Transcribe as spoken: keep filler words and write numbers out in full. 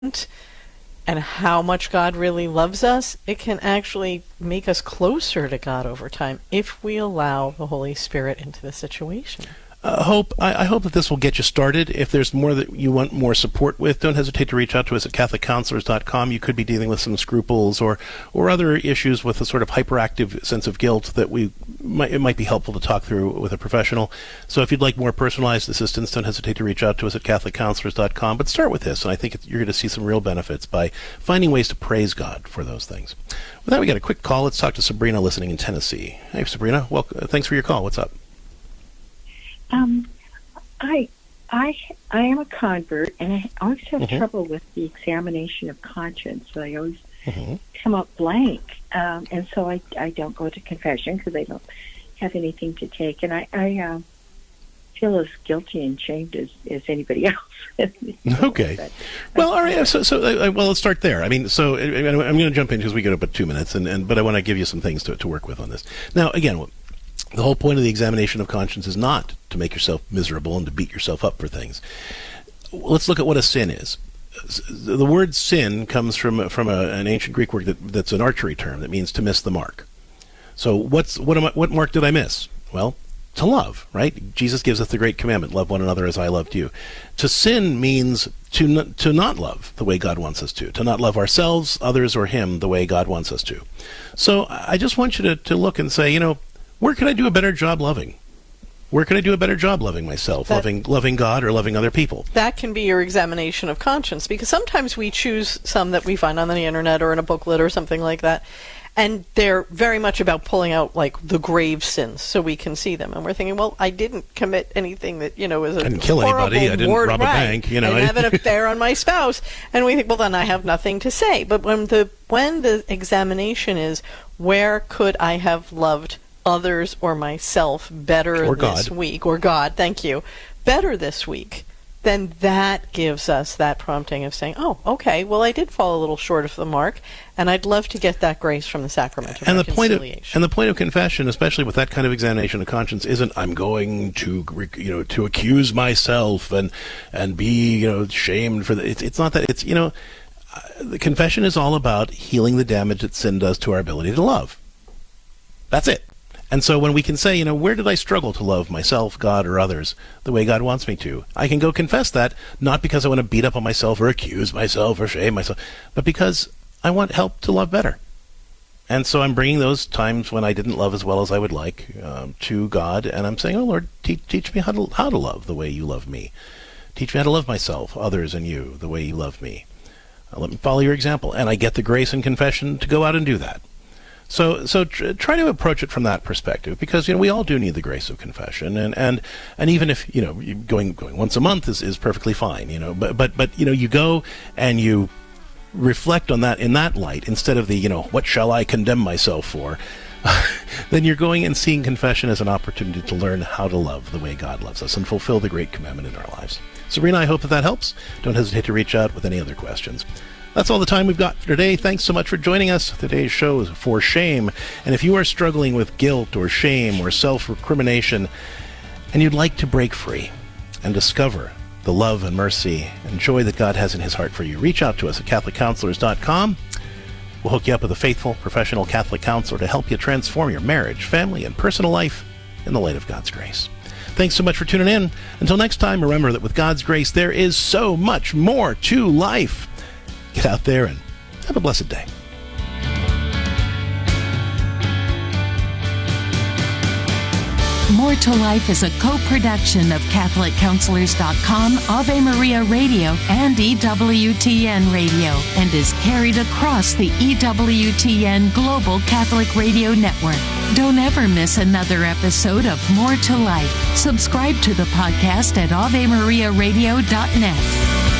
and how much God really loves us, it can actually make us closer to God over time if we allow the Holy Spirit into the situation. Uh, hope I, I hope that this will get you started. If there's more that you want more support with, don't hesitate to reach out to us at Catholic Counselors dot com. You could be dealing with some scruples or or other issues with a sort of hyperactive sense of guilt that we might, it might be helpful to talk through with a professional. So if you'd like more personalized assistance, don't hesitate to reach out to us at Catholic Counselors dot com. But start with this, and I think you're going to see some real benefits by finding ways to praise God for those things. With that, we got a quick call. Let's talk to Sabrina listening in Tennessee. Hey, Sabrina. Well, thanks for your call. What's up? Um, I, I, I am a convert, and I always have mm-hmm. trouble with the examination of conscience. So I always mm-hmm. come up blank, um, and so I, I don't go to confession because I don't have anything to take, and I, I uh, feel as guilty and shamed as, as anybody else. Okay. But, well, all right. So, so uh, well, let's start there. I mean, so I, I'm going to jump in because we got about two minutes, and, and but I want to give you some things to to work with on this. Now, again. The whole point of the examination of conscience is not to make yourself miserable and to beat yourself up for things. Let's look at what a sin is. The word sin comes from from a, an ancient Greek word that, that's an archery term that means to miss the mark. So what's what am I, what mark did I miss? Well, to love, right? Jesus gives us the great commandment, love one another as I loved you. To sin means to n- to not love the way God wants us to, to not love ourselves, others, or him the way God wants us to. So I just want you to, to look and say, you know, where can I do a better job loving? Where can I do a better job loving myself, that, loving loving God, or loving other people? That can be your examination of conscience, because sometimes we choose some that we find on the internet or in a booklet or something like that, and they're very much about pulling out, like, the grave sins so we can see them. And we're thinking, well, I didn't commit anything that, you know, was a I didn't kill anybody. I didn't ward, rob a right. bank. You know, I didn't have an affair on my spouse. And we think, well, then I have nothing to say. But when the when the examination is, where could I have loved others or myself better or this God. week, or God, thank you, better this week, then that gives us that prompting of saying, oh, okay, well, I did fall a little short of the mark, and I'd love to get that grace from the sacrament of and the point of reconciliation. and the point of confession, especially with that kind of examination of conscience, isn't I'm going to you know to accuse myself and and be you know shamed for the, it's it's not that. It's you know uh, the confession is all about healing the damage that sin does to our ability to love. That's it. And so when we can say, you know, where did I struggle to love myself, God, or others the way God wants me to? I can go confess that, not because I want to beat up on myself or accuse myself or shame myself, but because I want help to love better. And so I'm bringing those times when I didn't love as well as I would like um, to God, and I'm saying, oh, Lord, te- teach me how to how to love the way you love me. Teach me how to love myself, others, and you the way you love me. Uh, let me follow your example. And I get the grace and confession to go out and do that. So, so tr- try to approach it from that perspective, because you know we all do need the grace of confession, and, and, and even if you know going going once a month is, is perfectly fine, you know. But but but you know you go and you reflect on that in that light instead of the you know what shall I condemn myself for, then you're going and seeing confession as an opportunity to learn how to love the way God loves us and fulfill the great commandment in our lives. Sabrina, I hope that that helps. Don't hesitate to reach out with any other questions. That's all the time we've got for today. Thanks so much for joining us. Today's show is For Shame. And if you are struggling with guilt or shame or self-recrimination, and you'd like to break free and discover the love and mercy and joy that God has in his heart for you, reach out to us at Catholic Counselors dot com. We'll hook you up with a faithful, professional Catholic counselor to help you transform your marriage, family, and personal life in the light of God's grace. Thanks so much for tuning in. Until next time, remember that with God's grace, there is so much more to life. Get out there and have a blessed day. More to Life is a co-production of Catholic Counselors dot com, Ave Maria Radio, and E W T N Radio, and is carried across the E W T N Global Catholic Radio Network. Don't ever miss another episode of More to Life. Subscribe to the podcast at Ave Maria Radio dot net.